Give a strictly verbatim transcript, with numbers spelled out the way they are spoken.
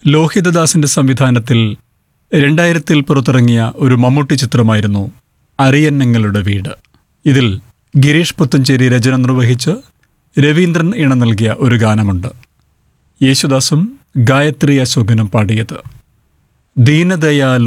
ലോഹിതദാസിന്റെ സംവിധാനത്തിൽ രണ്ടായിരത്തിൽ പുറത്തിറങ്ങിയ ഒരു മമ്മൂട്ടി ചിത്രമായിരുന്നു അറിയന്നങ്ങളുടെ വീട്. ഇതിൽ ഗിരീഷ് പുത്തഞ്ചേരി രചന നിർവഹിച്ച് രവീന്ദ്രൻ ഇണ നൽകിയ ഒരു ഗാനമുണ്ട്. യേശുദാസും ഗായത്രി അശോകനും പാടിയത്. ദീനദയാൽ